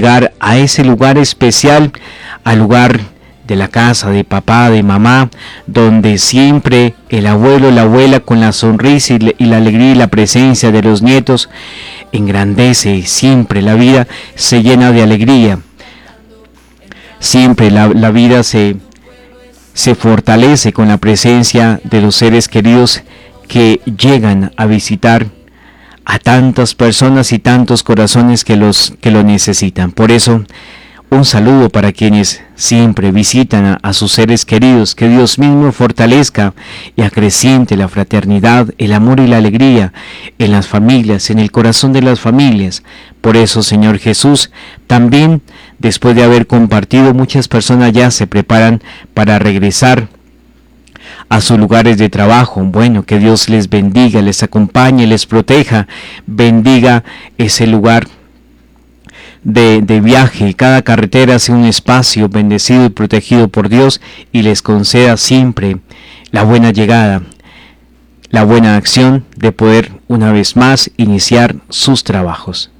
llegar a ese lugar especial, al lugar de la casa de papá, de mamá, donde siempre el abuelo, la abuela, con la sonrisa y la alegría y la presencia de los nietos, engrandece siempre la vida, se llena de alegría. Siempre la vida se fortalece con la presencia de los seres queridos que llegan a visitar a tantas personas y tantos corazones que lo necesitan. Por eso, un saludo para quienes siempre visitan a sus seres queridos. Que Dios mismo fortalezca y acreciente la fraternidad, el amor y la alegría en las familias, en el corazón de las familias. Por eso, Señor Jesús, también después de haber compartido, muchas personas ya se preparan para regresar a sus lugares de trabajo. Bueno, que Dios les bendiga, les acompañe, les proteja, bendiga ese lugar de viaje. Cada carretera sea un espacio bendecido y protegido por Dios, y les conceda siempre la buena llegada, la buena acción de poder una vez más iniciar sus trabajos.